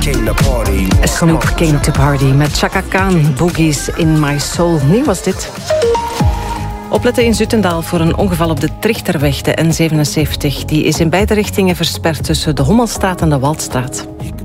Snoop came to party met Chaka Khan, Boogies in my soul. Nieuw was dit. Opletten in Zuttendaal voor een ongeval op de Trichterweg, de N77. Die is in beide richtingen versperd tussen de Hommelstraat en de Waldstraat.